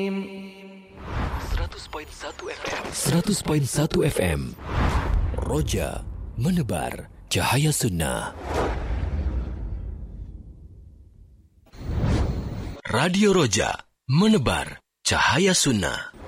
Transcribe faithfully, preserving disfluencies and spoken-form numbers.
seratus perpuluhan satu F M. seratus perpuluhan satu F M. Roja menebar cahaya sunnah. Radio Roja menebar cahaya sunnah.